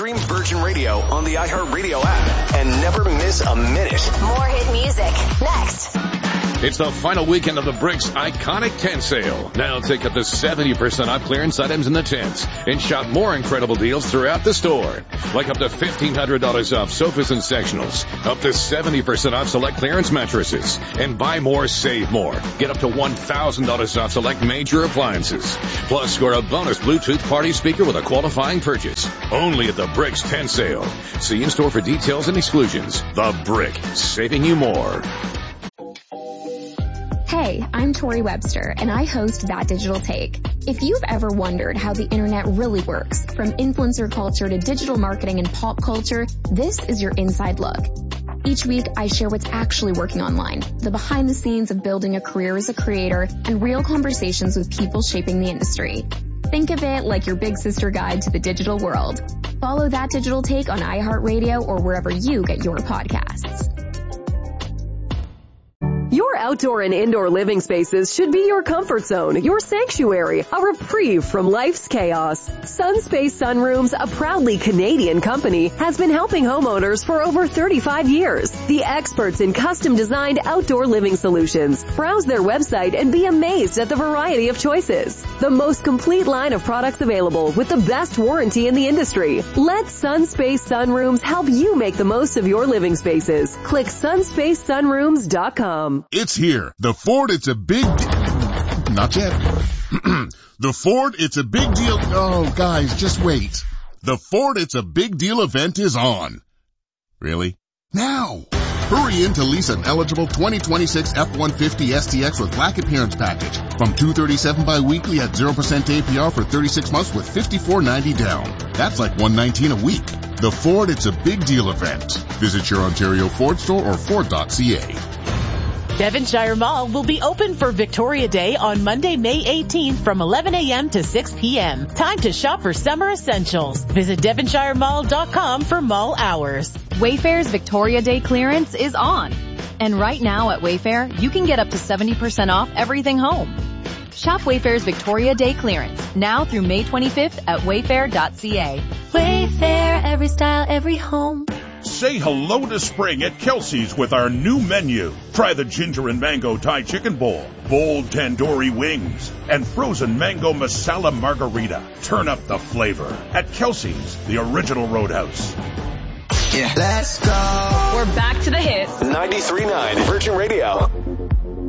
Stream Virgin Radio on the iHeartRadio app and never miss a minute. More hit music next. It's the final weekend of the Bricks Iconic Tent Sale. Now take up to 70% off clearance items in the tents and shop more incredible deals throughout the store. Like up to $1,500 off sofas and sectionals, up to 70% off select clearance mattresses, and buy more, save more. Get up to $1,000 off select major appliances. Plus, score a bonus Bluetooth party speaker with a qualifying purchase. Only at the Bricks Tent Sale. See in-store for details and exclusions. The Brick, saving you more. Hey, I'm Tori Webster, and I host That Digital Take. If you've ever wondered how the internet really works, from influencer culture to digital marketing and pop culture, this is your inside look. Each week, I share what's actually working online, the behind the scenes of building a career as a creator, and real conversations with people shaping the industry. Think of it like your big sister guide to the digital world. Follow That Digital Take on iHeartRadio or wherever you get your podcasts. Your outdoor and indoor living spaces should be your comfort zone, your sanctuary, a reprieve from life's chaos. Sunspace Sunrooms, a proudly Canadian company, has been helping homeowners for over 35 years. The experts in custom-designed outdoor living solutions. Browse their website and be amazed at the variety of choices. The most complete line of products available with the best warranty in the industry. Let Sunspace Sunrooms help you make the most of your living spaces. Click sunspacesunrooms.com. It's here. The Ford, it's a big... Not yet. The Ford, it's a big deal... Oh, guys, just wait. The Ford, it's a big deal event is on. Really? Now! Hurry in to lease an eligible 2026 F-150 STX with Black Appearance Package from $237 bi-weekly at 0% APR for 36 months with $54.90 down. That's like $119 a week. The Ford, it's a big deal event. Visit your Ontario Ford store or Ford.ca. Devonshire Mall will be open for Victoria Day on Monday, May 18th from 11 a.m. to 6 p.m. Time to shop for summer essentials. Visit devonshiremall.com for mall hours. Wayfair's Victoria Day clearance is on. And right now at Wayfair, you can get up to 70% off everything home. Shop Wayfair's Victoria Day clearance now through May 25th at wayfair.ca. Wayfair, every style, every home. Say hello to spring at Kelsey's with our new menu. Try the ginger and mango Thai chicken bowl, bold tandoori wings, and frozen mango masala margarita. Turn up the flavor at Kelsey's, the original Roadhouse. Yeah. Let's go. We're back to the hits. 93.9 Virgin Radio.